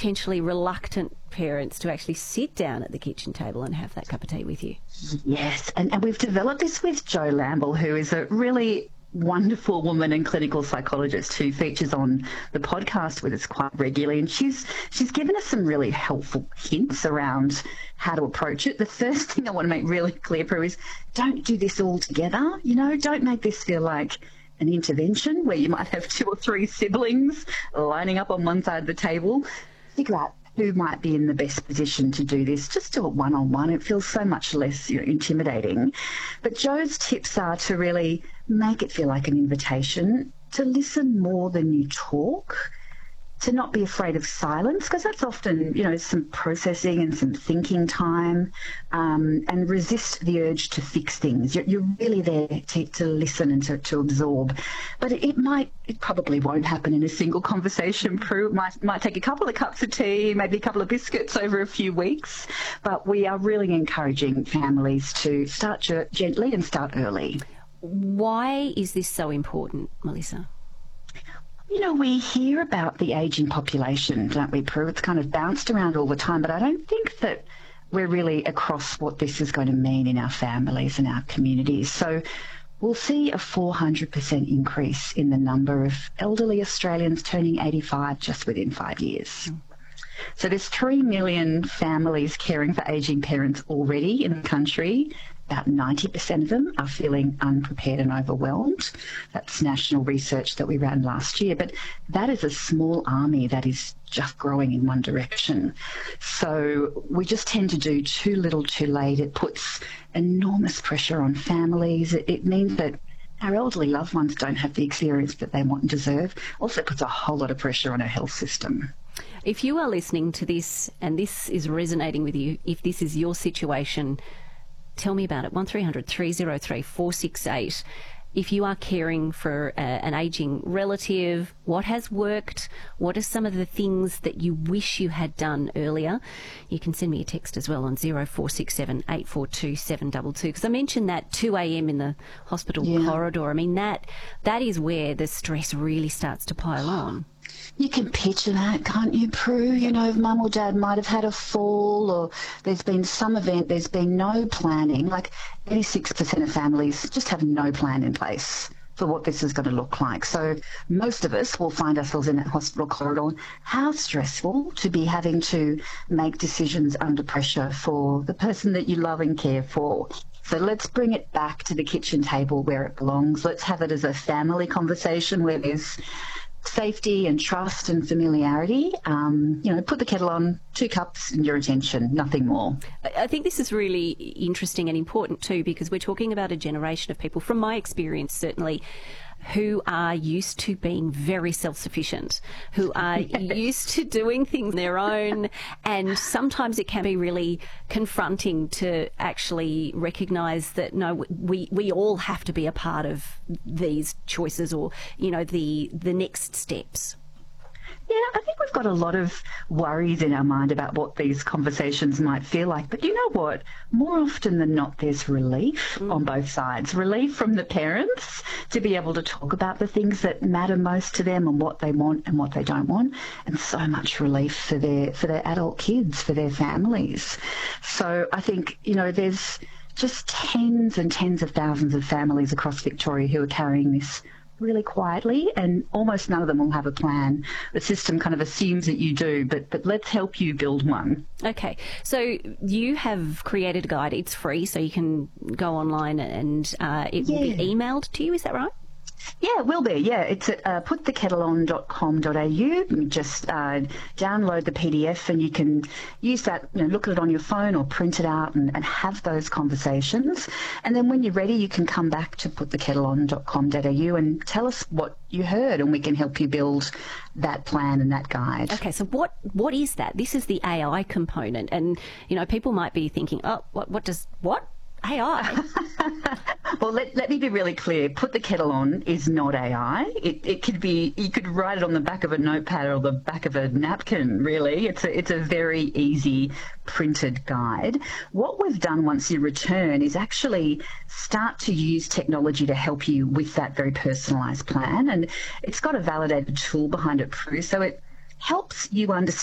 potentially reluctant parents to actually sit down at the kitchen table and have that cup of tea with you. Yes, and we've developed this with Jo Lamble, who is a really wonderful woman and clinical psychologist who features on the podcast with us quite regularly, and she's given us some really helpful hints around how to approach it. The first thing I want to make really clear, Prue, is don't do this all together. Don't make this feel like an intervention where you might have 2 or 3 siblings lining up on one side of the table. Figure out who might be in the best position to do this. Just do it one-on-one. It feels so much less intimidating. But Jo's tips are to really make it feel like an invitation, to listen more than you talk, to not be afraid of silence, because that's often, some processing and some thinking time, and resist the urge to fix things. You're really there to listen and to absorb. But it probably won't happen in a single conversation, Prue. It might take a couple of cups of tea, maybe a couple of biscuits over a few weeks. But we are really encouraging families to start gently and start early. Why is this so important, Melissa? We hear about the ageing population, don't we, Prue? It's kind of bounced around all the time, but I don't think that we're really across what this is going to mean in our families and our communities. So we'll see a 400% increase in the number of elderly Australians turning 85 just within 5 years. So there's 3 million families caring for ageing parents already in the country. About 90% of them are feeling unprepared and overwhelmed. That's national research that we ran last year. But that is a small army that is just growing in one direction. So we just tend to do too little too late. It puts enormous pressure on families. It means that our elderly loved ones don't have the experience that they want and deserve. Also puts a whole lot of pressure on our health system. If you are listening to this and this is resonating with you, if this is your situation, tell me about it. 1300 303 468. If you are caring for an ageing relative, what has worked? What are some of the things that you wish you had done earlier? You can send me a text as well on 0467 842 722. Because I mentioned that 2 a.m. in the hospital corridor. I mean, that is where the stress really starts to pile on. You can picture that, can't you, Prue? Mum or dad might have had a fall, or there's been some event, there's been no planning. Like 86% of families just have no plan in place for what this is going to look like. So most of us will find ourselves in that hospital corridor. How stressful to be having to make decisions under pressure for the person that you love and care for. So let's bring it back to the kitchen table where it belongs. Let's have it as a family conversation where there's safety and trust and familiarity. Put the kettle on, 2 cups and your attention, nothing more. I think this is really interesting and important too, because we're talking about a generation of people, from my experience certainly, who are used to being very self-sufficient, who are used to doing things on their own, and sometimes it can be really confronting to actually recognise that, no, we all have to be a part of these choices or, the next steps. Yeah, I think we've got a lot of worries in our mind about what these conversations might feel like. But you know what? More often than not, there's relief on both sides. Relief from the parents to be able to talk about the things that matter most to them and what they want and what they don't want. And so much relief for their adult kids, for their families. So I think, there's just tens and tens of thousands of families across Victoria who are carrying this really quietly, and almost none of them will have a plan. The system kind of assumes that you do, but let's help you build one. Okay, so you have created a guide. It's free, so you can go online and it will be emailed to you, is that right? Yeah, it will be. Yeah, it's at putthekettleon.com.au. You just download the PDF and you can use that, look at it on your phone or print it out and have those conversations. And then when you're ready, you can come back to putthekettleon.com.au and tell us what you heard, and we can help you build that plan and that guide. Okay, so what is that? This is the AI component, and people might be thinking, oh, what? AI? Well, let me be really clear. Put the Kettle On is not AI. It could be, you could write it on the back of a notepad or the back of a napkin, really. It's a very easy printed guide. What we've done once you return is actually start to use technology to help you with that very personalised plan. And it's got a validated tool behind it, Prue, so it helps you understand